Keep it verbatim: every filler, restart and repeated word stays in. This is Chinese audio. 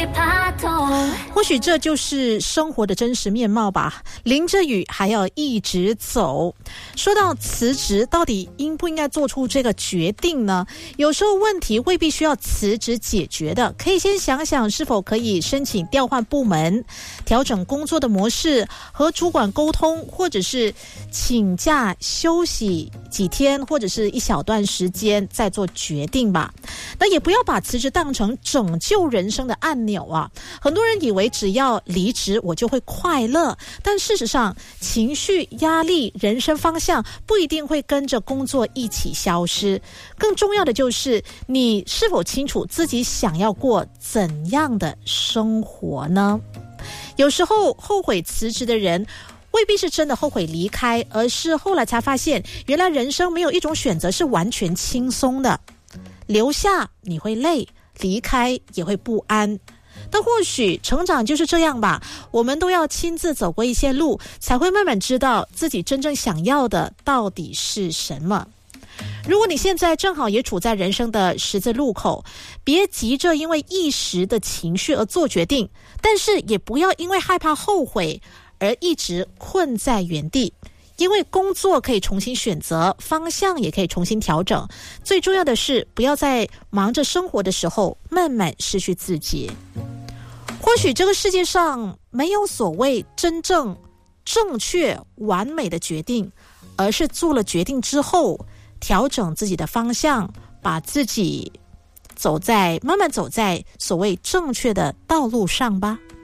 别怕痛。 或许这就是生活的真实面貌吧，淋着雨还要一直走。说到辞职，到底应不应该做出这个决定呢？有时候问题未必需要辞职解决的，可以先想想是否可以申请调换部门，调整工作的模式，和主管沟通，或者是请假休息几天或者是一小段时间再做决定吧。那也不要把辞职当成拯救人生的按钮啊！很多人以为只要离职我就会快乐，但事实上情绪、压力、人生方向不一定会跟着工作一起消失。更重要的就是你是否清楚自己想要过怎样的生活呢？有时候后悔辞职的人未必是真的后悔离开，而是后来才发现原来人生没有一种选择是完全轻松的。留下你会累，离开也会不安，但或许成长就是这样吧，我们都要亲自走过一些路，才会慢慢知道自己真正想要的到底是什么。如果你现在正好也处在人生的十字路口，别急着因为一时的情绪而做决定，但是也不要因为害怕后悔而一直困在原地。因为工作可以重新选择，方向也可以重新调整，最重要的是不要在忙着生活的时候慢慢失去自己。或许这个世界上没有所谓真正正确完美的决定，而是做了决定之后调整自己的方向，把自己走在慢慢走在所谓正确的道路上吧。